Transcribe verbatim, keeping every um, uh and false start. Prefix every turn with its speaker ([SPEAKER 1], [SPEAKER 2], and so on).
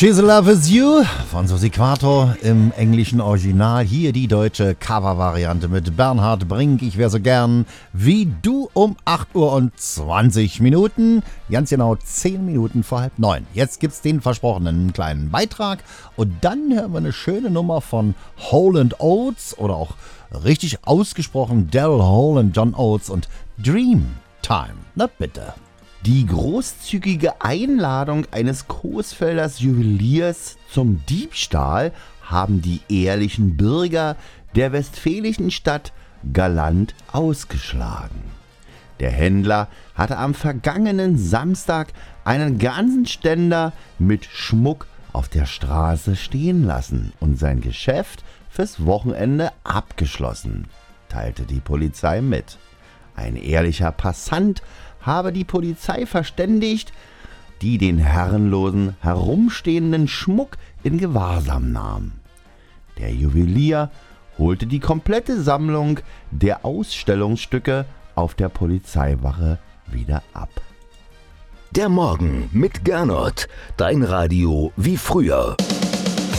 [SPEAKER 1] She's in Love With You von Susi Quator im englischen Original. Hier die deutsche Cover-Variante mit Bernhard Brink. Ich wäre so gern wie du um acht Uhr und zwanzig Minuten. Ganz genau zehn Minuten vor halb neun. Jetzt gibt's den versprochenen kleinen Beitrag und dann hören wir eine schöne Nummer von Hall and Oates oder auch richtig ausgesprochen Daryl Hall und John Oates und Dream Time. Na bitte. Die großzügige Einladung eines Coesfelders Juweliers zum Diebstahl haben die ehrlichen Bürger der westfälischen Stadt galant ausgeschlagen. Der Händler hatte am vergangenen Samstag einen ganzen Ständer mit Schmuck auf der Straße stehen lassen und sein Geschäft fürs Wochenende abgeschlossen, teilte die Polizei mit. Ein ehrlicher Passant habe die Polizei verständigt, die den herrenlosen, herumstehenden Schmuck in Gewahrsam nahm. Der Juwelier holte die komplette Sammlung der Ausstellungsstücke auf der Polizeiwache wieder ab.
[SPEAKER 2] Der Morgen mit Gernot, dein Radio wie früher.